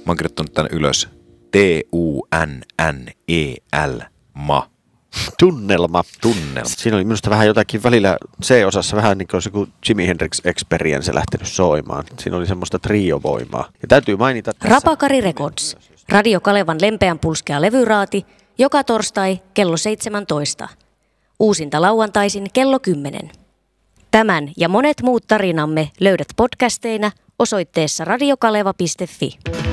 Mä oon kirjoittanut tän ylös. Tunnel. Tunnelma. Tunnelma. Siinä oli minusta vähän jotakin välillä C-osassa vähän niin kuin olisi joku Jimi Hendrix Experience lähtenyt soimaan. Siinä oli semmoista triovoimaa. Ja täytyy mainita tässä. Rapakari Records. Radio Kalevan lempeän pulskea levyraati. Joka torstai kello 17. Uusinta lauantaisin kello 10. Tämän ja monet muut tarinamme löydät podcasteina osoitteessa radiokaleva.fi.